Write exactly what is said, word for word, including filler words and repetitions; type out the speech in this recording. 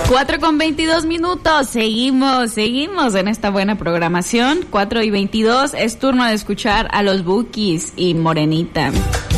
Cuatro con veintidós minutos, seguimos, seguimos en esta buena programación. Cuatro y veintidós, es turno de escuchar a los Bukis y Morenita.